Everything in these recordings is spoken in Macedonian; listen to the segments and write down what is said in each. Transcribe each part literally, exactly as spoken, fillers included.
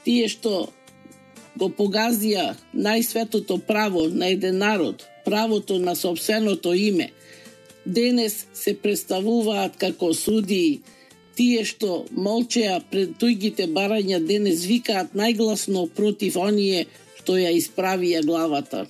Тие што го погазија најсветото право на еден народ, правото на сопственото име, денес се представуваат како судии. Тие што молчеа пред туѓите барања денес викаат најгласно против оние што ја исправија главата.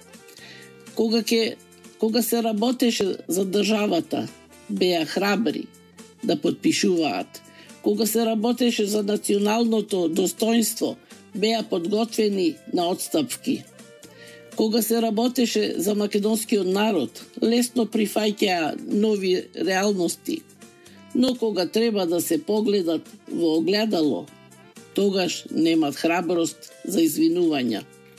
Кога ке кога се работеше за државата, беа храбри да потпишуваат. Кога се работеше за националното достоинство, беа подготвени на отстапки. Кога се работеше за македонскиот народ, лесно прифаќаа нови реалности. Но кога треба да се погледат во огледало, тогаш немат храброст за извинувања.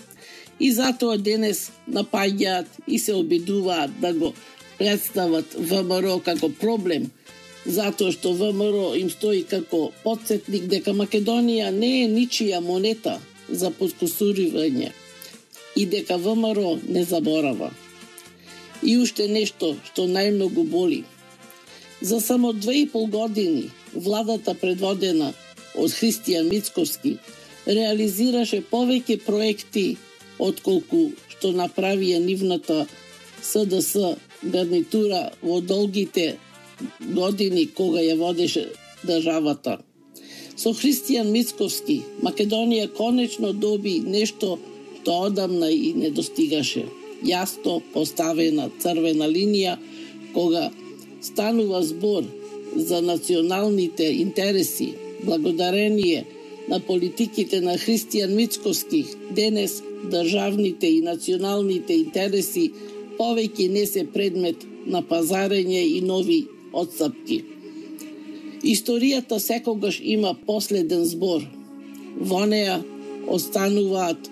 И затоа денес напаѓаат и се обидуваат да го представат ВМРО како проблем, затоа што ВМРО им стои како потсетник дека Македонија не е ничија монета за подкусуривање и дека ВМРО не заборава. И уште нешто што најмногу боли. За само две и пол години владата предводена од Христијан Мицковски реализираше повеќе проекти отколку што направија нивната СДС гарнитура во долгите години кога ја водеше државата. Со Христијан Мицковски Македонија конечно доби нешто што одамна и не достигаше. Јасно поставена црвена линија кога станува збор за националните интереси, благодарение на политиките на Христијан Мицковски, денес државните и националните интереси повеќе не се предмет на пазарење и нови отстапки. Историјата секогаш има последен збор. Во неа остануваат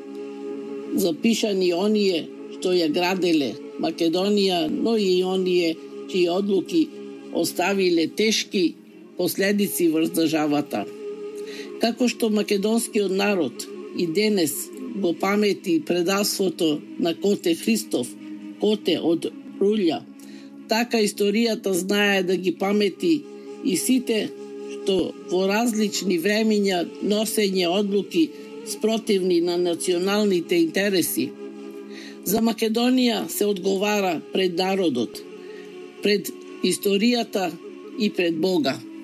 запишани оние што ја граделе Македонија, но и оние чии одлуки оставиле тешки последици врз државата. Како што македонскиот народ и денес го памети предавството на Коте Христов, Коте од Рулја, така историјата знае да ги памети и сите што во различни времиња носење одлуки спротивни на националните интереси. За Македонија се одговара пред народот, пред историјата и пред Бога.